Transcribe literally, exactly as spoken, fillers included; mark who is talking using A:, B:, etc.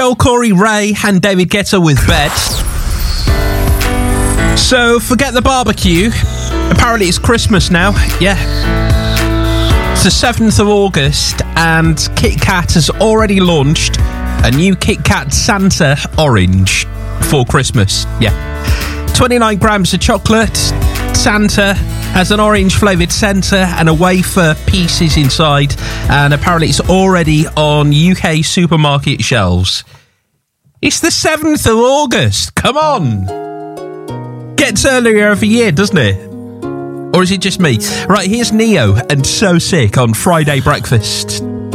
A: Joel Corey Ray and David Guetta with Bet. So forget the barbecue. Apparently it's Christmas now. Yeah. It's the seventh of August and Kit Kat has already launched a new Kit Kat Santa Orange for Christmas. Yeah. twenty-nine grams of chocolate. Santa has an orange flavoured centre and a wafer pieces inside. And apparently it's already on U K supermarket shelves. It's the seventh of August. Come on. Gets earlier every year, doesn't it? Or is it just me? Right, here's Neo and So Sick on Friday Breakfast.